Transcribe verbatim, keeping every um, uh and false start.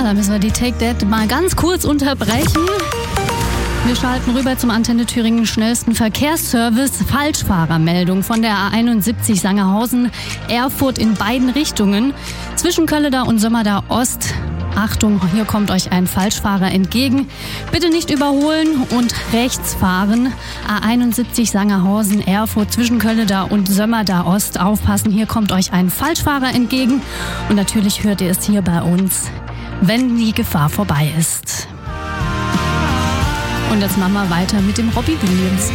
da müssen wir die Take That mal ganz kurz unterbrechen. Wir schalten rüber zum Antenne Thüringen schnellsten Verkehrsservice. Falschfahrermeldung von der A einundsiebzig Sangerhausen, Erfurt in beiden Richtungen. Zwischen Kölleda und Sömmerda Ost. Achtung, hier kommt euch ein Falschfahrer entgegen. Bitte nicht überholen und rechts fahren. A einundsiebzig Sangerhausen, Erfurt zwischen Kölleda und Sömmerda Ost. Aufpassen, hier kommt euch ein Falschfahrer entgegen. Und natürlich hört ihr es hier bei uns, wenn die Gefahr vorbei ist. Und jetzt machen wir weiter mit dem Robbie Williams.